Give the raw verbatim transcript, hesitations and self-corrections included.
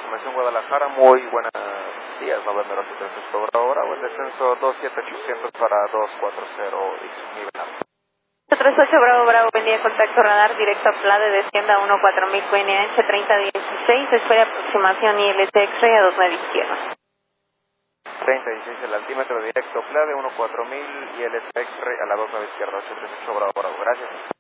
aproximación Guadalajara, muy buenos días, November ocho treinta y ocho por hora, o el descenso dos siete ochocientos para dos cuatro cero, nivel alto. ocho tres ocho, Bravo, Bravo, buen día, contacto radar, directo a Plade, descienda uno cuatro mil Q N H treinta dieciséis, espera aproximación I L T X-ray a dos nueve izquierda. treinta dieciséis el altímetro directo, Plade uno cuatro mil y el X-ray a la dos nueve izquierda, ocho tres ocho, Bravo, Bravo, gracias.